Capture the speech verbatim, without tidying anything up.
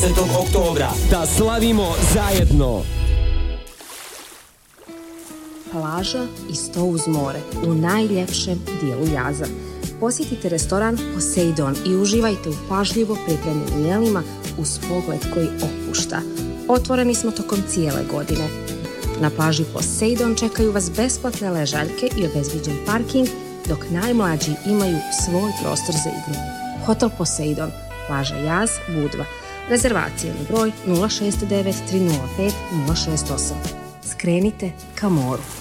oktobra da slavimo zajedno. Plaža i sto uz more u najljepšem dijelu jaza. Posjetite restoran Poseidon i uživajte u pažljivo pripremljenim jelima uz pogled koji opušta. Otvoreni smo tokom cijele godine. Na plaži Poseidon čekaju vas besplatne ležaljke i obezbiđen parking, dok najmlađi imaju svoj prostor za igru. Hotel Poseidon, plaža Jaz, Budva. Rezervacije na broj nula šest devet tri nula pet nula šest osam. Skrenite ka moru.